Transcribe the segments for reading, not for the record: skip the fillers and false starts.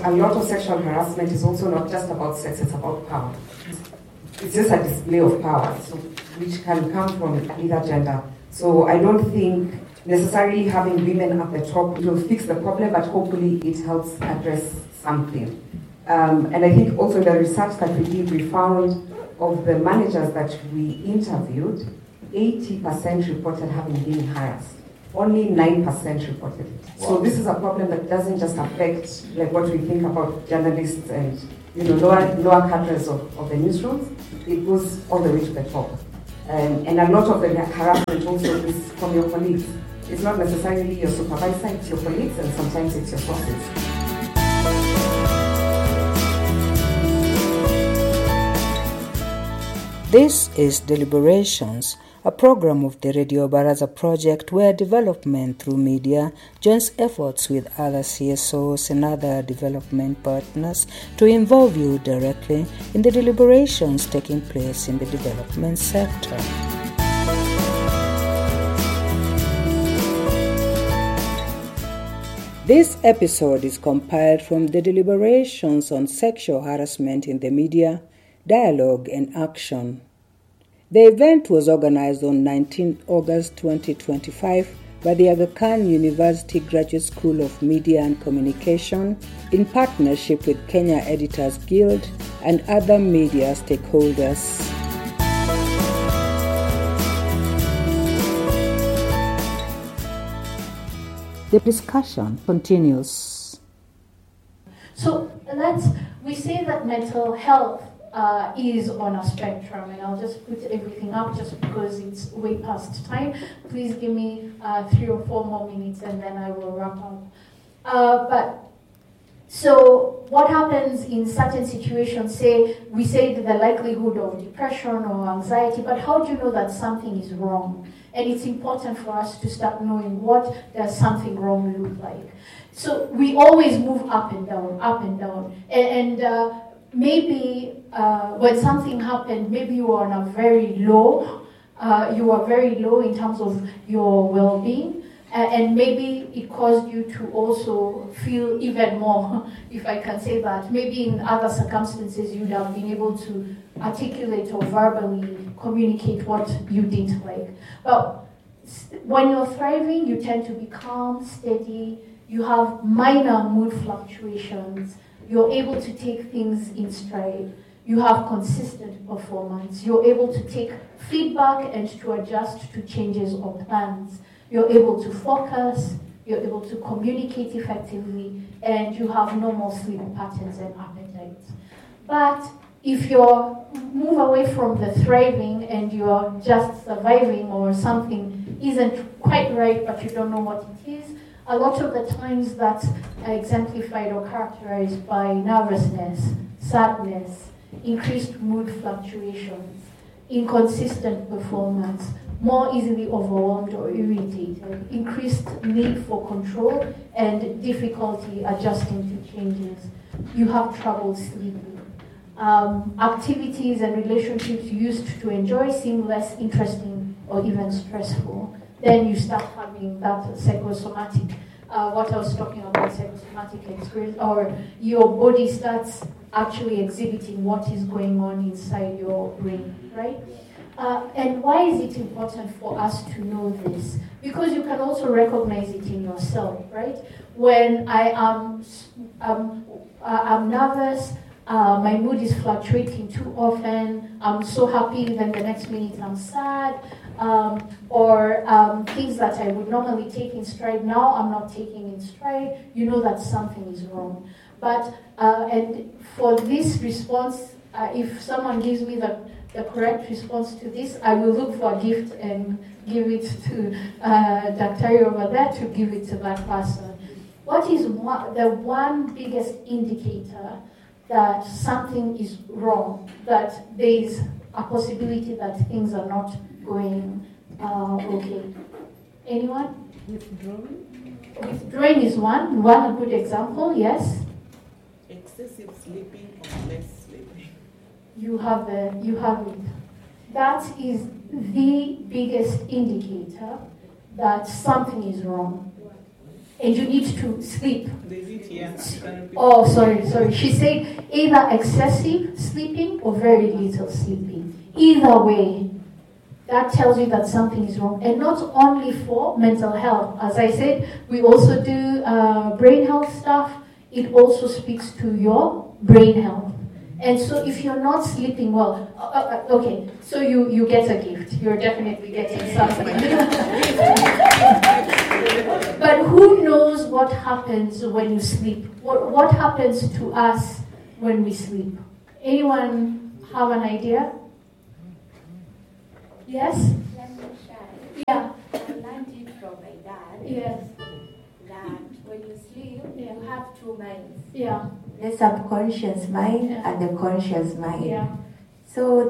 a lot of sexual harassment is also not just about sex, it's about power. It's just a display of power, so, which can come from either gender. So I don't think necessarily having women at the top will fix the problem, but hopefully it helps address something. And I think also in the research that we did, we found of the managers that we interviewed, 80% reported having been harassed. Only 9% reported it. Wow. So this is a problem that doesn't just affect like what we think about journalists and lower cadres of the newsrooms. It goes all the way to the top. And a lot of the harassment also is from your colleagues. It's not necessarily your supervisor, it's your colleagues, and sometimes it's your bosses. This is Deliberations, a program of the Radio Baraza project where development through media joins efforts with other CSOs and other development partners to involve you directly in the deliberations taking place in the development sector. This episode is compiled from the deliberations on sexual harassment in the media, dialogue and action. The event was organized on 19 August 2025 by the Aga Khan University Graduate School of Media and Communication in partnership with Kenya Editors Guild and other media stakeholders. The discussion continues. So we say that mental health is on a spectrum, and I'll just put everything up just because it's way past time. Please give me 3 or 4 more minutes and then I will wrap up. So what happens in certain situations, we say that the likelihood of depression or anxiety, but how do you know that something is wrong? And it's important for us to start knowing what does something wrong look like. So we always move up and down, and maybe when something happened, maybe you are on a very low, you are very low in terms of your well-being, and maybe it caused you to also feel even more, if I can say that. Maybe in other circumstances you would have been able to articulate or verbally communicate what you didn't like. But when you're thriving, you tend to be calm, steady, you have minor mood fluctuations, you're able to take things in stride, you have consistent performance, you're able to take feedback and to adjust to changes or plans, you're able to focus, you're able to communicate effectively, and you have normal sleep patterns and appetites. But if you move away from the thriving and you're just surviving or something isn't quite right but you don't know what it is, a lot of the times that's exemplified or characterized by nervousness, sadness, increased mood fluctuations, inconsistent performance, more easily overwhelmed or irritated, increased need for control, and difficulty adjusting to changes. You have trouble sleeping. Activities and relationships you used to enjoy seem less interesting or even stressful. Then you start having that psychosomatic, what I was talking about, psychosomatic experience, or your body starts actually exhibiting what is going on inside your brain, right? And why is it important for us to know this? Because you can also recognize it in yourself, right? When I'm nervous, my mood is fluctuating too often, I'm so happy, then the next minute I'm sad, or things that I would normally take in stride, now I'm not taking in stride, you know that something is wrong. But, and for this response, if someone gives me the correct response to this, I will look for a gift and give it to Dr. over there to give it to that person. What is the one biggest indicator that something is wrong, that there is a possibility that things are not going okay? Anyone? Withdrawing? Withdrawing is one good example, yes? Excessive sleeping or less sleeping. You have it. That is the biggest indicator that something is wrong. And you need to sleep. Is it Yeah. Oh, sorry. She said either excessive sleeping or very little sleeping. Either way, that tells you that something is wrong. And not only for mental health. As I said, we also do brain health stuff. It also speaks to your brain health. And so if you're not sleeping well, okay, so you get a gift. You're definitely getting something. But who knows what happens when you sleep? What happens to us when we sleep? Anyone have an idea? Yes? Let me share. Yeah. I learned it from my dad. Yes. That when you sleep, Yeah. you have two minds. Yeah. The subconscious mind Yeah. and the conscious mind. Yeah. So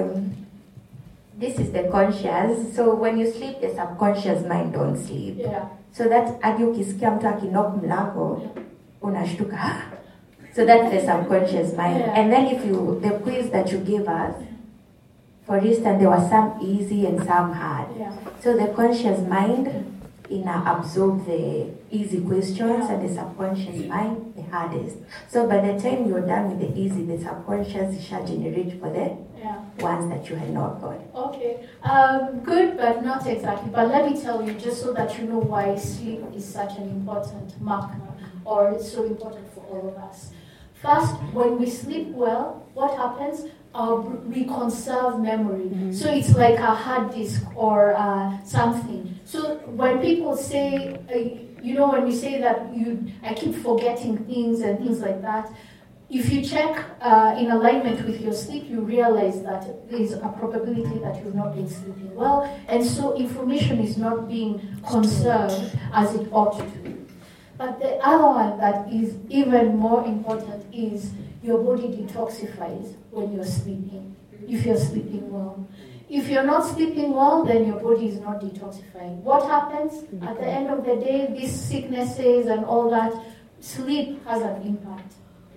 this is the conscious. So when you sleep, the subconscious mind don't sleep. Yeah. So that hadi ukisikia mtu akinok mlango unashtuka. "Ah." So that's the subconscious mind. Yeah. And then if you the quiz that you gave us, for instance, there was some easy and some hard. Yeah. So the conscious mind absorb the easy questions and the subconscious mind the hardest. So by the time you're done with the easy, the subconscious shall generate for the Yeah. ones that you had not got. Okay. Good, but not exactly. But let me tell you, just so that you know why sleep is such an important marker, or it's so important for all of us. First, when we sleep well, what happens? We conserve memory. Mm-hmm. So it's like a hard disk or something. So when people say, when we say that I keep forgetting things and things like that, if you check in alignment with your sleep, you realize that there's a probability that you've not been sleeping well, and so information is not being conserved as it ought to. But the other one that is even more important is your body detoxifies when you're sleeping, if you're sleeping well. If you're not sleeping well, then your body is not detoxifying. What happens? At the end of the day, these sicknesses and all that, sleep has an impact.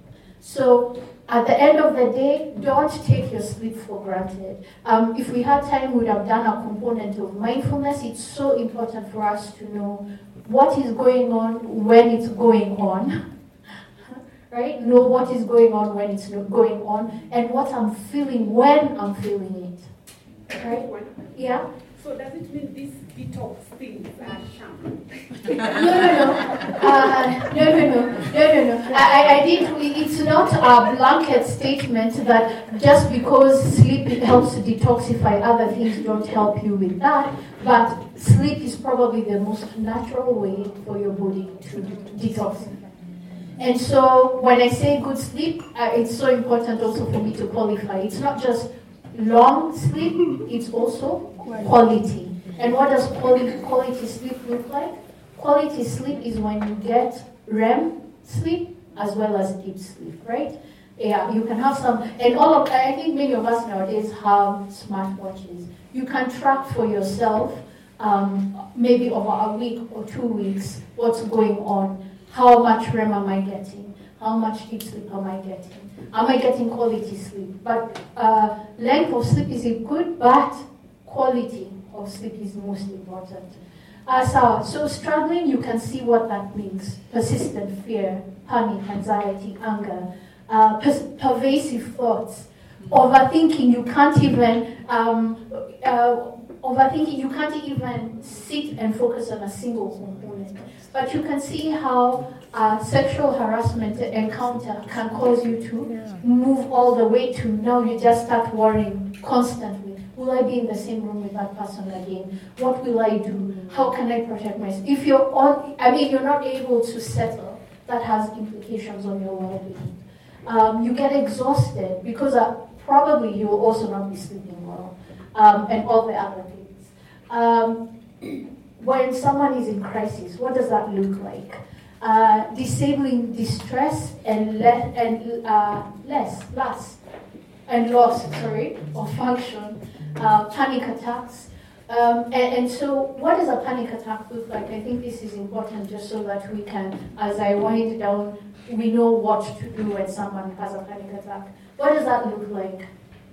So at the end of the day, don't take your sleep for granted. If we had time, we would have done a component of mindfulness. It's so important for us to know what is going on when it's going on. Right? Know what is going on when it's not going on, and what I'm feeling when I'm feeling it. Right? Yeah? So does it mean these detox things are sham? No. I didn't. It's not a blanket statement that just because sleep helps to detoxify, other things don't help you with that. But sleep is probably the most natural way for your body to detoxify. And so when I say good sleep, it's so important also for me to qualify. It's not just long sleep, it's also quality. And what does quality sleep look like? Quality sleep is when you get REM sleep as well as deep sleep, right? Yeah, you can have some, and I think many of us nowadays have smartwatches. You can track for yourself, maybe over a week or 2 weeks, what's going on. How much REM am I getting? How much deep sleep am I getting? Am I getting quality sleep? But length of sleep is good, but quality of sleep is most important. So struggling, you can see what that means. Persistent fear, panic, anxiety, anger, pervasive thoughts, overthinking, you can't even sit and focus on a single component. But you can see how sexual harassment encounter can cause you to move all the way to now you just start worrying constantly. Will I be in the same room with that person again? What will I do? How can I protect myself? If you're not able to settle, that has implications on your well-being. You get exhausted because probably you will also not be sleeping well, and all the other things. When someone is in crisis, what does that look like? Disabling distress and loss of function, panic attacks. And so what does a panic attack look like? I think this is important just so that we can, as I wind down, we know what to do when someone has a panic attack. What does that look like?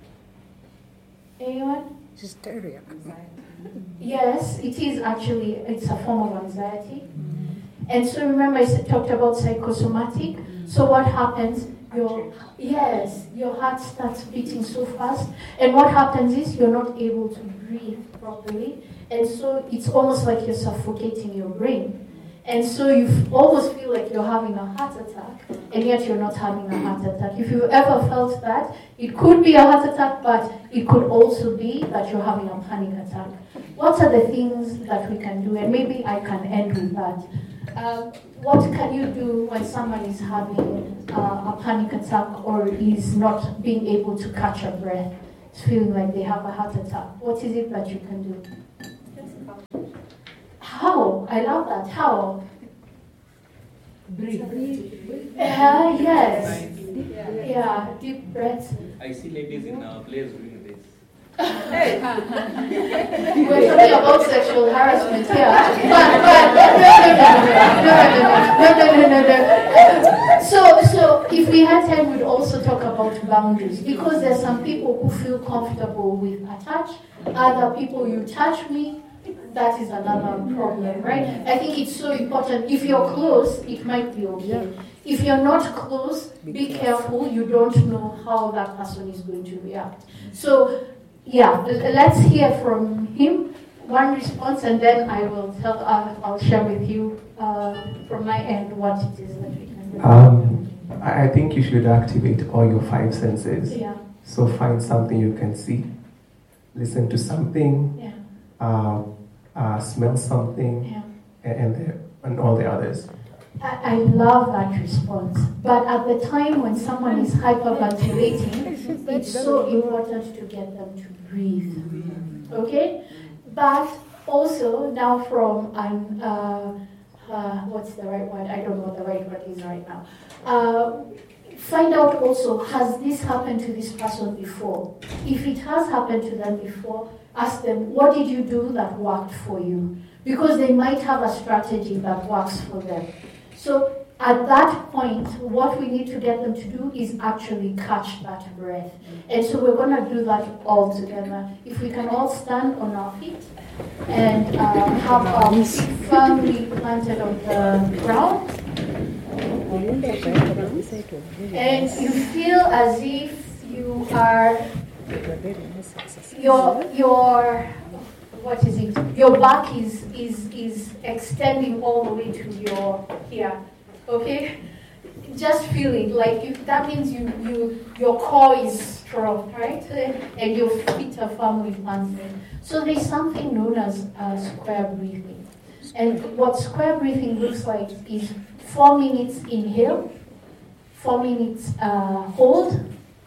Anyone? Hysteria. Yes, it is actually, it's a form of anxiety. And so remember I talked about psychosomatic. So what happens? Your heart starts beating so fast, and what happens is you're not able to breathe properly, and so it's almost like you're suffocating your brain. And so you almost feel like you're having a heart attack, and yet you're not having a heart attack. If you've ever felt that, it could be a heart attack, but it could also be that you're having a panic attack. What are the things that we can do? And maybe I can end with that. What can you do when someone is having a panic attack or is not being able to catch a breath, feeling like they have a heart attack? What is it that you can do? How? I love that. How? Breathe. Yes. Yeah, deep breaths. I see ladies in players doing this. We're talking about sexual harassment here. No. So if we had time, we'd also talk about boundaries, because there's some people who feel comfortable with a touch. Other people, you touch me, that is another problem, right? I think it's so important. If you're close, it might be okay. If you're not close, be careful. You don't know how that person is going to react. So, yeah, let's hear from him one response, and then I will I'll share with you from my end what it is that we can do. I think you should activate all your 5 senses. Yeah. So find something you can see, listen to something, smell something, and all the others. I love that response. But at the time when someone is hyperventilating, it's so important to get them to breathe. Okay? But also, now from what's the right word? I don't know what the right word is right now. Find out also, has this happened to this person before? If it has happened to them before, ask them, what did you do that worked for you? Because they might have a strategy that works for them. So at that point, what we need to get them to do is actually catch that breath. And so we're going to do that all together. If we can all stand on our feet and have our feet firmly planted on the ground. And you feel as if you are, your back is extending all the way to your here, okay? Just feeling like that means your core is strong, right? And your feet are firmly planted. So there's something known as square breathing. And what square breathing looks like is 4 minutes inhale, 4 minutes hold,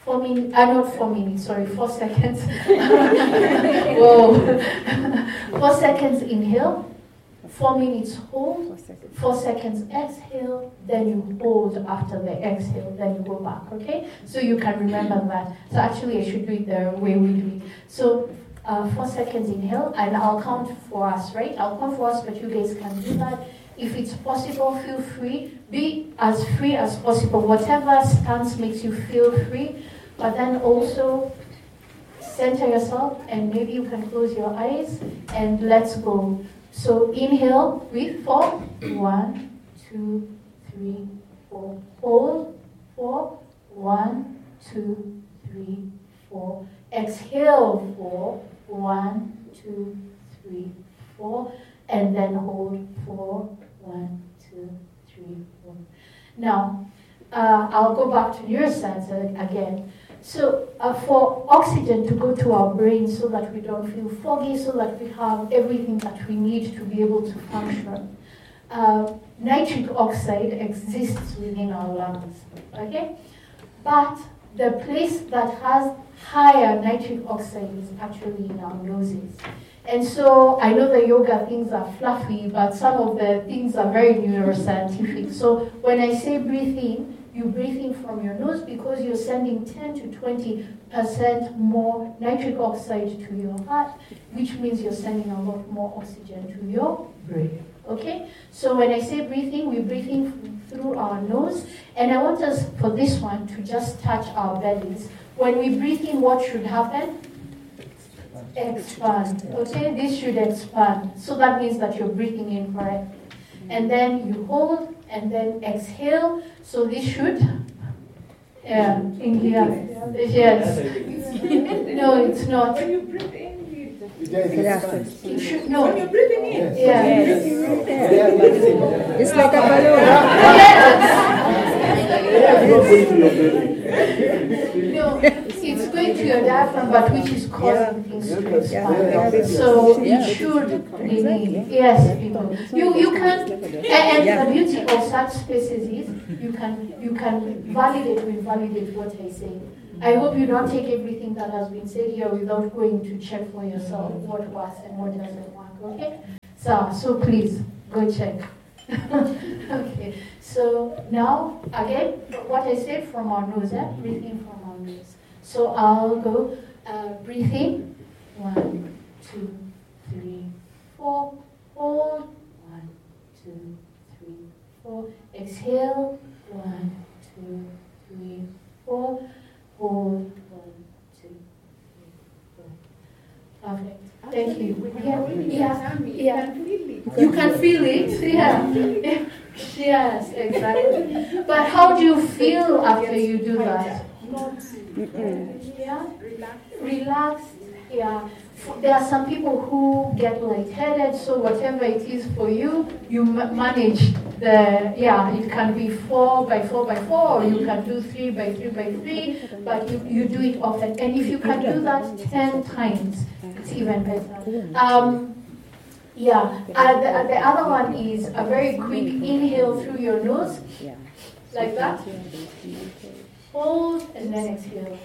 4 seconds. Whoa. 4 seconds inhale, 4 minutes hold, 4 seconds exhale, then you hold after the exhale, then you go back, okay? So you can remember that. So actually I should do it the way we do it. So 4 seconds inhale, and I'll count for us, right? I'll count for us, but you guys can do that. If it's possible, feel free. Be as free as possible. Whatever stance makes you feel free. But then also center yourself, and maybe you can close your eyes, and let's go. So inhale, breathe 4. 1, 2, 3, 4. Hold 4. 1, 2, 3, 4. Exhale 4. 1, 2, 3, 4. And then hold 4. 1, 2, 3, 4. Now, I'll go back to neuroscience again. So for oxygen to go to our brain so that we don't feel foggy, so that we have everything that we need to be able to function, nitric oxide exists within our lungs, okay? But the place that has higher nitric oxide is actually in our noses. And so I know the yoga things are fluffy, but some of the things are very neuroscientific. So when I say breathe in, you breathe in from your nose because you're sending 10 to 20% more nitric oxide to your heart, which means you're sending a lot more oxygen to your brain. Okay? So when I say breathing, we breathe in through our nose. And I want us, for this one, to just touch our bellies. When we breathe in, what should happen? Expand. Okay? This should expand. So that means that you're breathing in correctly. and then you hold, and then exhale. So this should, inhale. Yes. No, it's not. When you breathe in, It should, no. when you're breathing in. Yes. It's like a balloon. No, it's going to your diaphragm, but which is causing things to expand. So it should remain. Yes, people. You can, and the beauty of such spaces is you can validate what I say. I hope you don't take everything that has been said here without going to check for yourself what works and what doesn't work. Okay? So please go check. Okay. So now again, what I said from our nose, breathe in from our nose. So I'll go breathe in. 1, 2, 3, 4. Hold. 1, 2, 3, 4. Exhale. 1, 2, 3, 4. Hold. 1, 2, 3, 4. Perfect. Thank you. Yeah. You can feel it. Yeah. Yes, exactly. But how do you feel after you do that? Yeah. Relaxed. Yeah. There are some people who get lightheaded, so whatever it is for you, you manage the, it can be 4 by 4 by 4, or you can do 3 by 3 by 3, but you do it often. And if you can do that 10 times, it's even better. The other one is a very quick inhale through your nose, like that. Hold, and then exhale.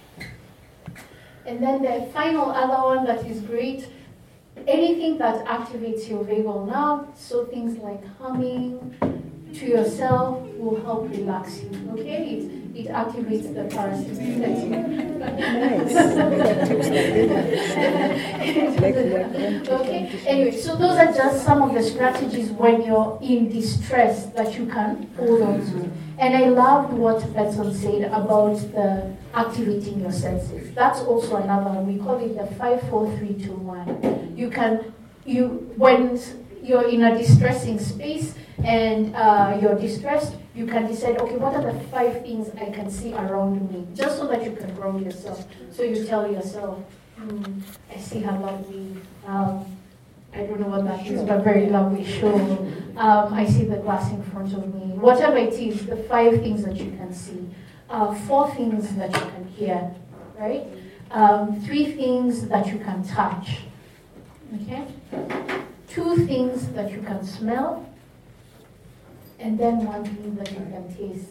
And then the final other one that is great, anything that activates your vagal nerve, so things like humming to yourself will help relax you, okay? It activates the parasympathetic. Okay, anyway, so those are just some of the strategies when you're in distress that you can hold on to. And I loved what Betson said about the activating your senses. That's also another one. We call it the 5, 4, 3, 2, 1. When you're in a distressing space and you're distressed, you can decide, okay, what are the 5 things I can see around me? Just so that you can ground yourself. So you tell yourself, I see her lovely, I don't know what that is, but very lovely show. I see the glass in front of me. Whatever it is, the 5 things that you can see. 4 things that you can hear, right? 3 things that you can touch, okay? 2 things that you can smell, and then 1 thing that you can taste.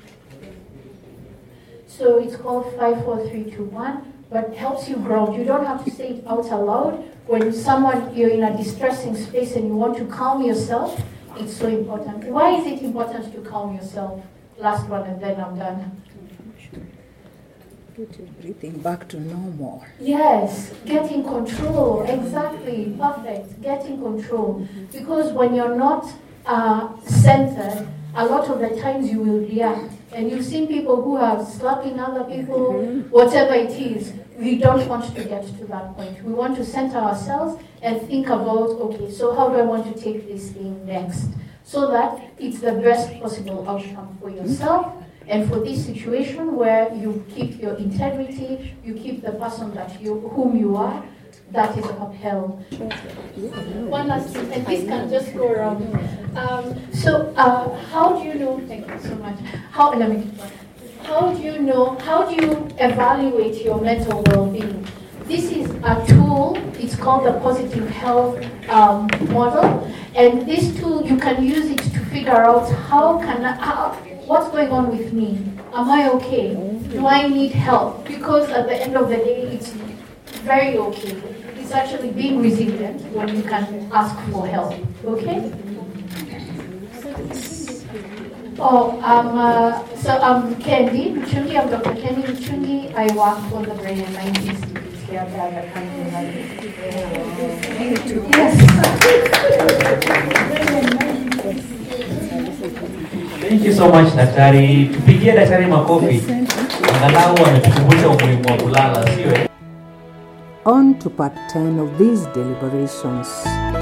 So it's called 5, 4, 3, 2, 1, but helps you ground. You don't have to say it out aloud. When you're in a distressing space and you want to calm yourself, it's so important. Why is it important to calm yourself? Last one, and then I'm done. Put your breathing back to normal. Yes, get in control. Exactly, perfect. Get in control. Because when you're not centered, a lot of the times you will react. And you've seen people who are slapping other people, whatever it is. We don't want to get to that point. We want to center ourselves and think about, okay, so how do I want to take this thing next? So that it's the best possible outcome for yourself and for this situation where you keep your integrity, you keep the person whom you are, that is upheld. One last thing, and this can just go around. How do you know, thank you so much. How do you evaluate your mental well-being? This is a tool, it's called the Positive Health Model, and this tool, you can use it to figure out what's going on with me? Am I okay? Do I need help? Because at the end of the day, it's very okay. It's actually being resilient when you can ask for help, okay? I'm Kendi Muchungi. I'm Dr. Kendi Muchungi. I work for the Brain and Mind Institute here at the country. Thank you so much, Daktari. Tupigie Daktari makofi. Angalau ametukumbusha umuhimu wa kulala, sio? On to part 10 of these deliberations.